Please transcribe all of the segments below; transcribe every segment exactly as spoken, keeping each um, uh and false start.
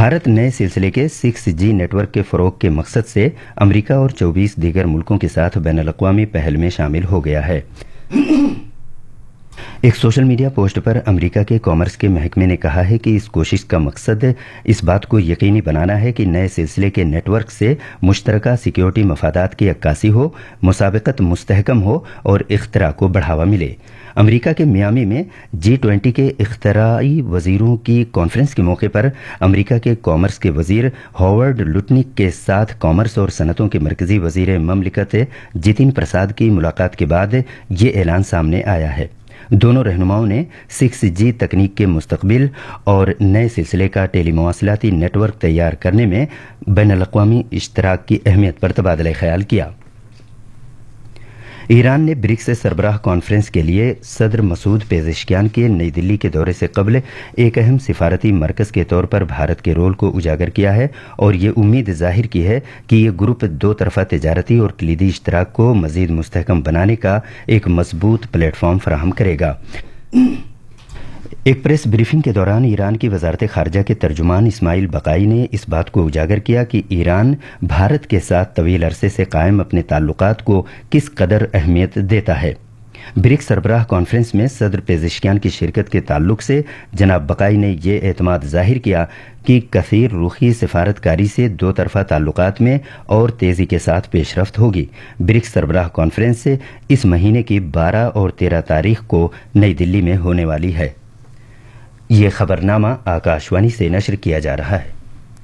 भारत नए सिलसिले के सिक्स जी नेटवर्क के फरोग के मकसद से अमरीका और चौबीस दीगर मुल्कों के साथ बैनुल-अक़वामी पहल में शामिल हो गया है। एक सोशल मीडिया पोस्ट पर अमेरिका के कॉमर्स के महकमे ने कहा है कि इस कोशिश का मकसद इस बात को यकीनी बनाना है कि नए सिलसिले के नेटवर्क से मुश्तरका सिक्योरिटी मफादात की अक्कासी हो, मुसाबकत मुस्तहकम हो और इख्तरा को बढ़ावा मिले। अमेरिका के मियामी में जी ट्वेंटी के इख्तराई वजीरों की कॉन्फ्रेंस के मौके पर अमेरिका के कॉमर्स के वजीर हॉवर्ड लुटनिक के साथ कॉमर्स और सनतों के मरकजी वजीर ममलिकत जितिन प्रसाद की मुलाकात के बाद ये ऐलान सामने आया है। दोनों रहनुमाओं ने सिक्स जी तकनीक के मुस्तकबिल और नए सिलसिले का टेलीमवासिलाती नेटवर्क तैयार करने में बैनुल-अक़वामी इश्तराक की अहमियत पर तबादला ख्याल किया। ईरान ने ब्रिक्स सरबराह कॉन्फ्रेंस के लिए सदर मसूद पेज़ेश्कियान के नई दिल्ली के दौरे से कबल एक अहम सिफारती मरकज के तौर पर भारत के रोल को उजागर किया है और ये उम्मीद जाहिर की है कि ये ग्रुप दो तरफा तिजारती और कलीदी इश्तराक को मजीद मुस्तहकम बनाने का एक मजबूत प्लेटफॉर्म फराहम करेगा। एक प्रेस ब्रीफिंग के दौरान ईरान की वजारत खारजा के तर्जुमान इस्माइल बकाई ने इस बात को उजागर किया कि ईरान भारत के साथ तवील अरसे से कायम अपने ताल्लुकात को किस कदर अहमियत देता है। ब्रिक्स सरबराह कॉन्फ्रेंस में सदर पेज़ेश्कियान की शिरकत के ताल्लुक से जनाब बकाई ने यह एतमाद जाहिर किया कि कसीर रुखी सिफारतकारी से दो तरफा ताल्लुकात में और तेजी के साथ पेशरफ्त होगी। ब्रिक्स सरबराह कॉन्फ्रेंस इस महीने की बारह और तेरह तारीख को नई दिल्ली में होने वाली है। ये खबरनामा आकाशवाणी से नश्र किया जा रहा है।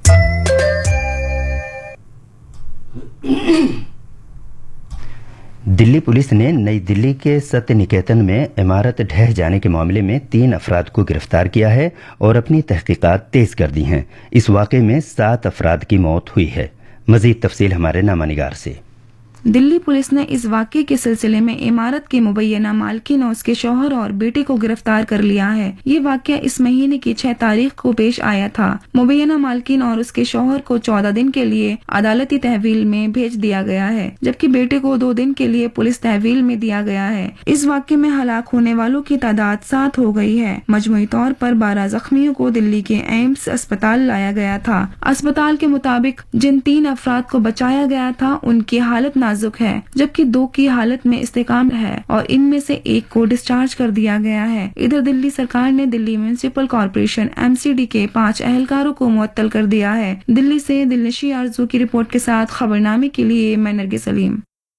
दिल्ली पुलिस ने नई दिल्ली के सत्य निकेतन में इमारत ढह जाने के मामले में तीन अफराद को गिरफ्तार किया है और अपनी तहकीकात तेज कर दी हैं। इस वाक़े में सात अफराद की मौत हुई है। मजीद तफसील हमारे नामानिगार से। दिल्ली पुलिस ने इस वाक़े के सिलसिले में इमारत के मुबैना मालकिन और उसके शौहर और बेटे को गिरफ्तार कर लिया है। ये वाक़या इस महीने की छह तारीख को पेश आया था। मुबैना मालकिन और उसके शौहर को चौदह दिन के लिए अदालती तहवील में भेज दिया गया है, जबकि बेटे को दो दिन के लिए पुलिस तहवील में दिया गया है। इस वाक़े में हलाक होने वालों की तादाद सात हो गई है। मजमूई तौर पर बारह जख्मियों को दिल्ली के एम्स अस्पताल लाया गया था। अस्पताल के मुताबिक जिन तीन अफराद को बचाया गया था उनकी हालत नाजुक है, जबकि दो की हालत में इस्तेकाम है और इनमें से एक को डिस्चार्ज कर दिया गया है। इधर दिल्ली सरकार ने Delhi municipal corporation M C D के पांच अहलकारों को मुअत्तल कर दिया है। दिल्ली से दिलनशी आरजू की रिपोर्ट के साथ खबरनामे के लिए मैं नरगिस सलीम।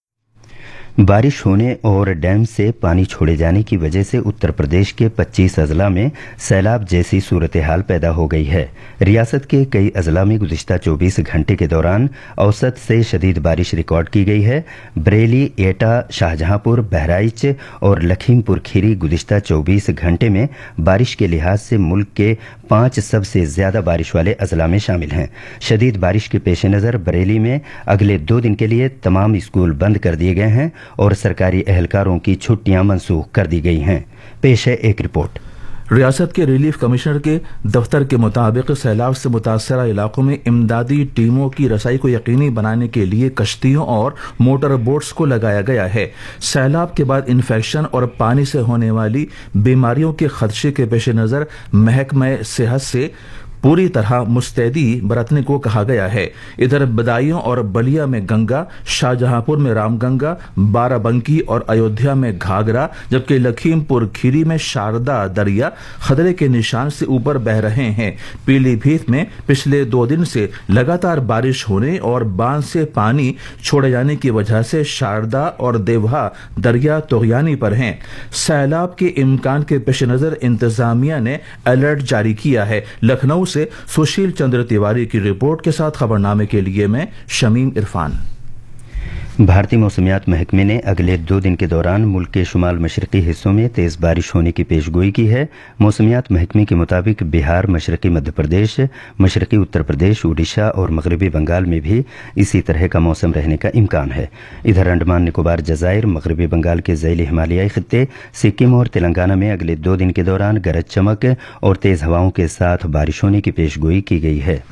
बारिश होने और डैम से पानी छोड़े जाने की वजह से उत्तर प्रदेश के पच्चीस अजला में सैलाब जैसी सूरत हाल पैदा हो गई है। रियासत के कई अजला में गुज़िश्ता चौबीस घंटे के दौरान औसत से शदीद बारिश रिकॉर्ड की गई है। बरेली, एटा, शाहजहांपुर, बहराइच और लखीमपुर खीरी गुज़िश्ता चौबीस घंटे में बारिश के लिहाज से मुल्क के पांच सबसे ज्यादा बारिश वाले अजला में शामिल हैं। शदीद बारिश के पेश नज़र बरेली में अगले दो दिन के लिए तमाम स्कूल बंद कर दिए गए हैं और सरकारी एहलकारों की छुट्टियां मनसूख कर दी गई हैं। पेश है एक रिपोर्ट। रियासत के रिलीफ कमिश्नर के दफ्तर के मुताबिक सैलाब से मुतासरा इलाकों में इमदादी टीमों की रसाई को यकीनी बनाने के लिए कश्तियों और मोटर बोट्स को लगाया गया है। सैलाब के बाद इन्फेक्शन और पानी से होने वाली बीमारियों के खदशे के पेश नज़र महकमा सेहत से पूरी तरह मुस्तैदी बरतने को कहा गया है। इधर बदायूं और बलिया में गंगा, शाहजहांपुर में रामगंगा, बाराबंकी और अयोध्या में घाघरा, जबकि लखीमपुर खीरी में शारदा दरिया खतरे के निशान से ऊपर बह रहे हैं। पीलीभीत में पिछले दो दिन से लगातार बारिश होने और बांध से पानी छोड़े जाने की वजह से शारदा और देवहा दरिया तोगयानी पर हैं। सैलाब के इम्कान के पेश नजर इंतजामिया ने अलर्ट जारी किया है। लखनऊ से सुशील चंद्र तिवारी की रिपोर्ट के साथ खबरनामे के लिए मैं शमीम इरफान। भारतीय मौसमियात महकमे ने अगले दो दिन के दौरान मुल्क के शुमाल मशरकी हिस्सों में तेज बारिश होने की पेशगोई की है। मौसमियात महकमे के मुताबिक बिहार, मशरकी मध्य प्रदेश, मशरकी उत्तर प्रदेश, उड़ीसा और मगरबी बंगाल में भी इसी तरह का मौसम रहने का इम्कान है। इधर अंडमान निकोबार जजायर, मगरबी बंगाल के ज़ैली हिमालयाई खित्ते, सिक्किम और तेलंगाना में अगले दो दिन के दौरान गरज चमक और तेज हवाओं के साथ बारिश होने की पेशगोई की गई है।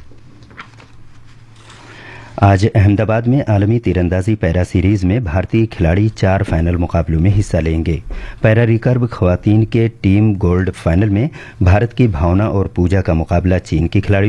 आज अहमदाबाद में आलमी तीरंदाजी पैरा सीरीज में भारतीय खिलाड़ी चार फाइनल मुकाबलों में हिस्सा लेंगे। पैरा रिकर्व खवातीन के टीम गोल्ड फाइनल में भारत की भावना और पूजा का मुकाबला चीन की खिलाड़ी